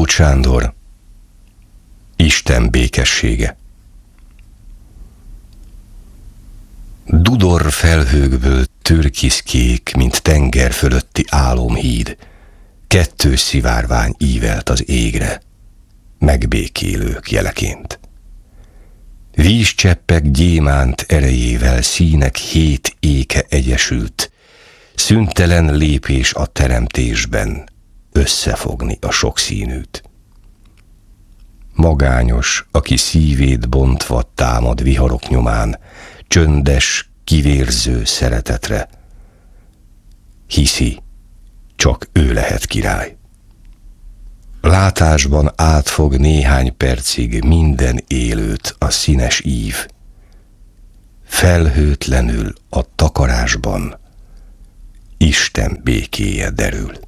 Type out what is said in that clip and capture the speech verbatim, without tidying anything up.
Tóth Sándor, Isten békessége. Dudor felhőkből türkiszkék, mint tenger fölötti álomhíd, kettős szivárvány ívelt az égre, megbékélők jeleként. Vízcseppek gyémánt erejével színek hét éke egyesült, szüntelen lépés a teremtésben, összefogni a sokszínűt. Magányos, aki szívét bontva támad viharok nyomán, csöndes, kivérző szeretetre. Hiszi, csak ő lehet király. Látásban átfog néhány percig minden élőt a színes ív. Felhőtlenül a takarásban Isten békéje derül.